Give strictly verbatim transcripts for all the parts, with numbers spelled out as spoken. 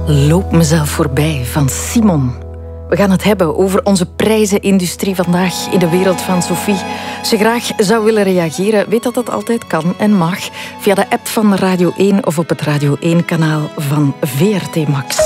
Loop mezelf voorbij van Simon. We gaan het hebben over onze prijzenindustrie vandaag in de wereld van Sophie. Als je graag zou willen reageren, weet dat dat altijd kan en mag. Via de app van Radio één of op het Radio één-kanaal van V R T Max.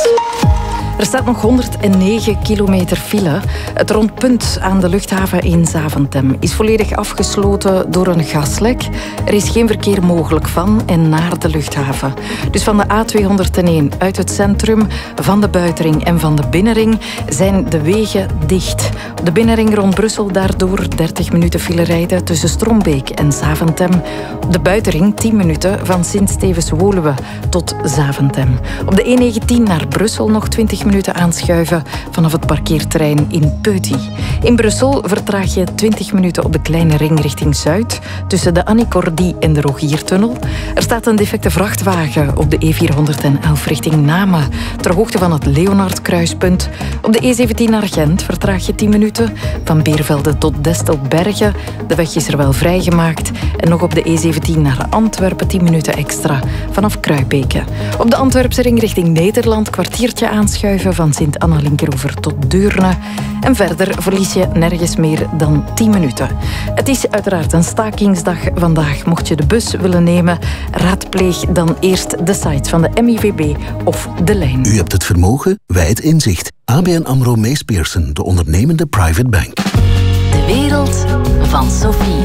Er staat nog honderdnegen kilometer file. Het rondpunt aan de luchthaven in Zaventem is volledig afgesloten door een gaslek. Er is geen verkeer mogelijk van en naar de luchthaven. Dus van de A tweehonderdéén uit het centrum, van de buitenring en van de binnenring zijn de wegen dicht. Op de binnenring rond Brussel daardoor dertig minuten file rijden tussen Strombeek en Zaventem. Op de buitenring tien minuten van Sint-Stevens-Woluwe tot Zaventem. Op de E negentien naar Brussel nog twintig minuten aanschuiven vanaf het parkeerterrein in Peuty. In Brussel vertraag je twintig minuten op de kleine ring richting Zuid, tussen de Annie Cordy en de Rogiertunnel. Er staat een defecte vrachtwagen op de E vierhonderdelf richting Namen, ter hoogte van het Leonardkruispunt. Op de E zeventien naar Gent vertraag je tien minuten, van Beervelde tot Destelbergen. De weg is er wel vrijgemaakt. En nog op de E zeventien naar Antwerpen tien minuten extra, vanaf Kruibeke. Op de Antwerpse ring richting Nederland kwartiertje aanschuiven van Sint-Anna-Linkeroever tot Deurne. En verder verlies je nergens meer dan tien minuten. Het is uiteraard een stakingsdag vandaag. Mocht je de bus willen nemen, raadpleeg dan eerst de sites van de M I V B of de lijn. U hebt het vermogen, wij het inzicht. A B N AMRO Mees Pierson, de ondernemende private bank. De wereld van Sophie.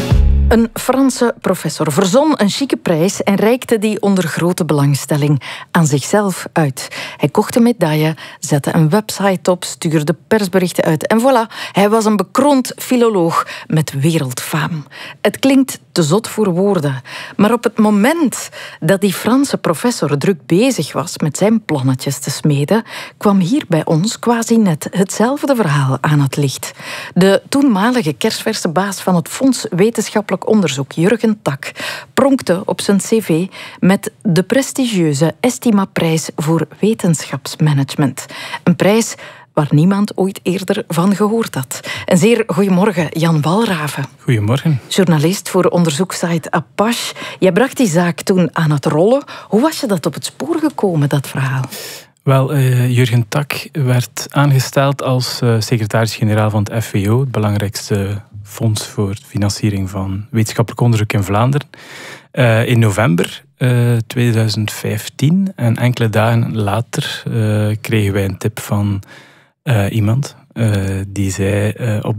Een Franse professor verzon een chique prijs en reikte die onder grote belangstelling aan zichzelf uit. Hij kocht een medaille, zette een website op, stuurde persberichten uit en voilà, hij was een bekroond filoloog met wereldfaam. Het klinkt te zot voor woorden, maar op het moment dat die Franse professor druk bezig was met zijn plannetjes te smeden, kwam hier bij ons quasi net hetzelfde verhaal aan het licht. De toenmalige kersverse baas van het Fonds Wetenschappelijk Onderzoek, Jurgen Tak, pronkte op zijn cv met de prestigieuze Estima-prijs voor wetenschapsmanagement. Een prijs waar niemand ooit eerder van gehoord had. Een zeer goedemorgen, Jan Walraven. Goedemorgen. Journalist voor onderzoekssite Apache. Jij bracht die zaak toen aan het rollen. Hoe was je dat op het spoor gekomen, dat verhaal? Wel, uh, Jurgen Tak werd aangesteld als uh, secretaris-generaal van het F W O, het belangrijkste fonds voor de financiering van wetenschappelijk onderzoek in Vlaanderen, uh, in november uh, tweeduizend vijftien. En enkele dagen later uh, kregen wij een tip van uh, iemand uh, die zei uh, op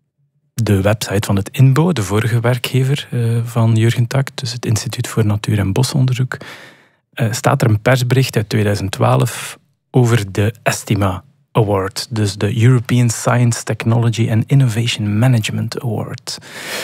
de website van het I N B O, de vorige werkgever uh, van Jurgen Tak, dus het Instituut voor Natuur- en Bosonderzoek, uh, staat er een persbericht uit tweeduizend twaalf over de Estima Award, dus de European Science, Technology and Innovation Management Award.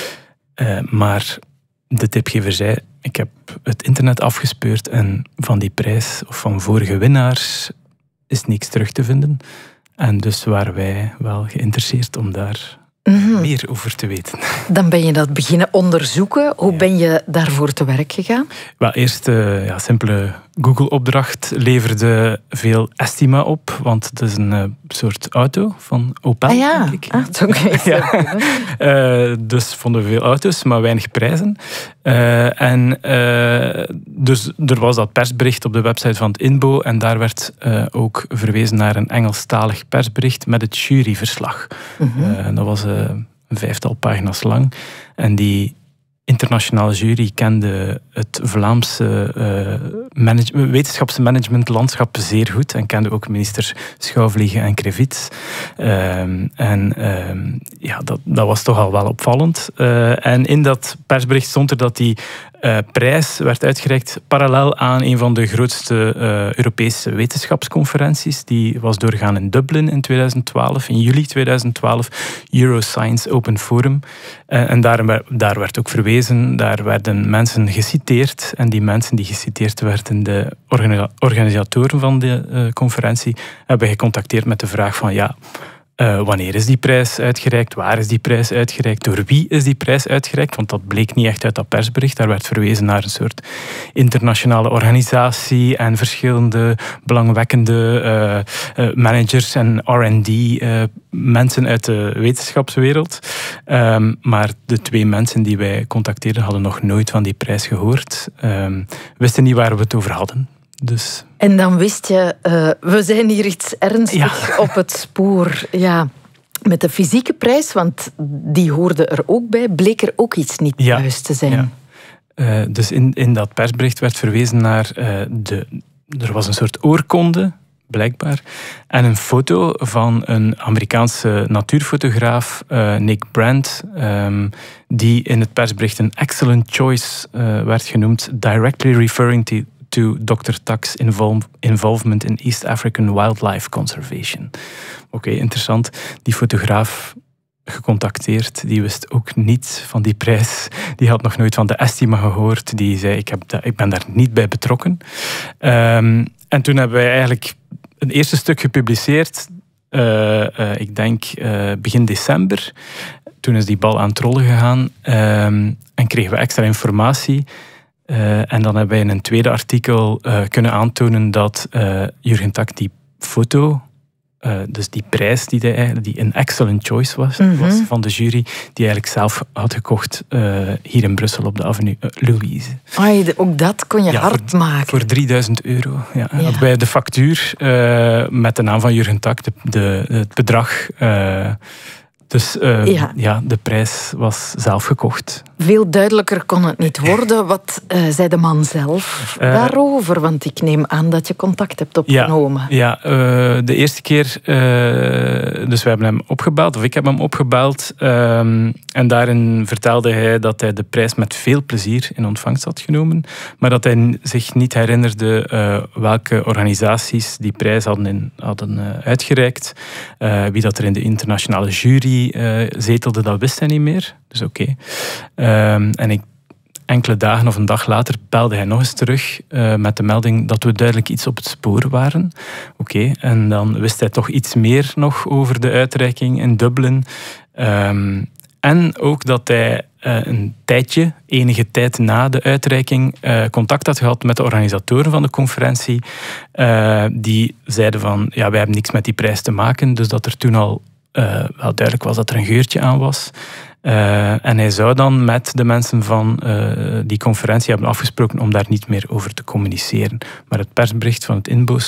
Uh, maar de tipgever zei, ik heb het internet afgespeurd en van die prijs, of van vorige winnaars, is niks terug te vinden. En dus waren wij wel geïnteresseerd om daar mm-hmm. meer over te weten. Dan ben je dat beginnen onderzoeken. Hoe ja. ben je daarvoor te werk gegaan? Wel, eerst uh, ja, simpele Google-opdracht leverde veel Estima op, want het is een uh, soort auto van Opel, ah, ja. denk ik. Ah, het is ook ja. uh, dus vonden we veel auto's, maar weinig prijzen. Uh, en uh, dus er was dat persbericht op de website van het I N B O en daar werd uh, ook verwezen naar een Engelstalig persbericht met het juryverslag. Mm-hmm. Uh, dat was uh, een vijftal pagina's lang. En die internationale jury kende het Vlaamse uh, manage- wetenschapsmanagementlandschap zeer goed en kende ook minister Schouwvliegen en Krevits. Uh, en uh, ja, dat, dat was toch al wel opvallend. Uh, en in dat persbericht stond er dat die uh, prijs werd uitgereikt parallel aan een van de grootste uh, Europese wetenschapsconferenties. Die was doorgaan in Dublin in tweeduizend twaalf, in juli tweeduizend twaalf, Euroscience Open Forum. Uh, en daar, daar werd ook verwezen. Daar werden mensen geciteerd en die mensen die geciteerd werden, de organi- organisatoren van de uh, conferentie, hebben gecontacteerd met de vraag van ja, uh, wanneer is die prijs uitgereikt, waar is die prijs uitgereikt, door wie is die prijs uitgereikt, want dat bleek niet echt uit dat persbericht. Daar werd verwezen naar een soort internationale organisatie en verschillende belangwekkende uh, uh, managers en R en D uh, mensen uit de wetenschapswereld. Um, maar de twee mensen die wij contacteerden hadden nog nooit van die prijs gehoord. Um, wisten niet waar we het over hadden. Dus... En dan wist je, uh, we zijn hier iets ernstigs ja. op het spoor. Ja. Met de fysieke prijs, want die hoorde er ook bij, bleek er ook iets niet ja. juist te zijn. Ja. Uh, dus in, in dat persbericht werd verwezen naar uh, de... Er was een soort oorkonde, blijkbaar, en een foto van een Amerikaanse natuurfotograaf, uh, Nick Brandt, um, die in het persbericht een excellent choice uh, werd genoemd, directly referring to, to dokter Tak's invol- involvement in East African wildlife conservation. Oké, okay, interessant. Die fotograaf gecontacteerd, die wist ook niet van die prijs. Die had nog nooit van de estima gehoord. Die zei, ik, heb da- ik ben daar niet bij betrokken. Um, en toen hebben wij eigenlijk een eerste stuk gepubliceerd. Uh, uh, ik denk uh, begin december. Toen is die bal aan het rollen gegaan. Um, en kregen we extra informatie. Uh, en dan hebben wij in een tweede artikel uh, kunnen aantonen dat uh, Jurgen Tak die foto... Uh, dus die prijs die, de, die een excellent choice was, mm-hmm. was van de jury, die eigenlijk zelf had gekocht uh, hier in Brussel op de avenue uh, Louise. Ai, ook dat kon je ja, hard voor, maken. Voor drieduizend euro. Ja. Ja. Hadden wij de factuur uh, met de naam van Jurgen Tak, de, de, het bedrag. Uh, dus uh, ja. ja, de prijs was zelf gekocht. Veel duidelijker kon het niet worden. Wat uh, zei de man zelf uh, daarover? Want ik neem aan dat je contact hebt opgenomen. Ja, ja uh, de eerste keer... Uh, dus we hebben hem opgebeld, of ik heb hem opgebeld. Um, en daarin vertelde hij dat hij de prijs met veel plezier in ontvangst had genomen. Maar dat hij zich niet herinnerde uh, welke organisaties die prijs hadden, in, hadden uh, uitgereikt. Uh, wie dat er in de internationale jury uh, zetelde, dat wist hij niet meer. Dus oké. Okay. Um, en ik, enkele dagen of een dag later belde hij nog eens terug uh, met de melding dat we duidelijk iets op het spoor waren. Oké, okay. En dan wist hij toch iets meer nog over de uitreiking in Dublin. Um, en ook dat hij uh, een tijdje, enige tijd na de uitreiking, uh, contact had gehad met de organisatoren van de conferentie. Uh, die zeiden van, ja, wij hebben niks met die prijs te maken. Dus dat er toen al uh, wel duidelijk was dat er een geurtje aan was. Uh, en hij zou dan met de mensen van uh, die conferentie hebben afgesproken om daar niet meer over te communiceren. Maar het persbericht van het INBO